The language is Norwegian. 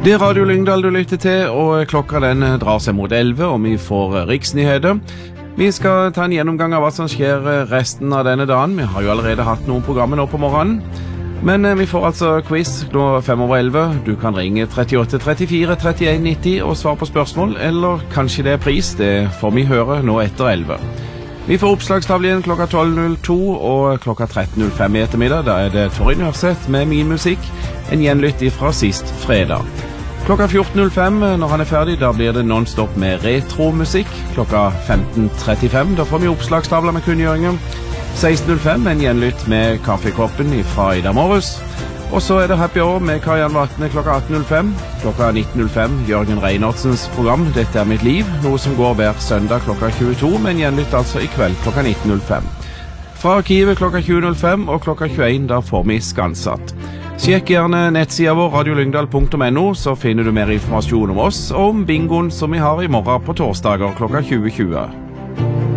Det er Radio Lyngdal du lytter til, og klokka den drar seg mot 11, og vi får riksnyheter. Vi skal ta en gjennomgang av hva som skjer resten av denne dagen. Vi har jo allerede hatt noen programmer nå på morgenen. Men vi får altså quiz nå 5:11. Du kan ringe 38 34 31 90 og svare på spørsmål, eller kanskje det er pris. Det får vi høre nå etter 11. Vi får oppslagstavle igjen klokka 12.02 og klokka 13.05 i ettermiddag. Da er det Torrin Hørseth med Min Musikk, en gjenlytt fra sist fredag. Klokka 14.05 når han er ferdig, da blir det non-stop med retromusikk. Klokka 15.35, da får vi oppslagstavler med kunngjøringer. 16.05 en gjenlytt med kaffekoppen fra Ida Morris. Og så er det Happy Hour med Karianne Vatne klokka 18.05. Klokka 19.05 Jørgen Reinertsens program Dette er mitt liv, noe som går hver søndag klokka 22, men gjenlytt altså i kveld klokka 19.05. Fra arkivet klokka 20.05 og klokka 21 da får vi Skansatt. Sjekk gjerne nettsida vår radiolyngdal.no, så finner du mer informasjon om oss og om bingoen som vi har i morgen på torsdager klokka 20.20.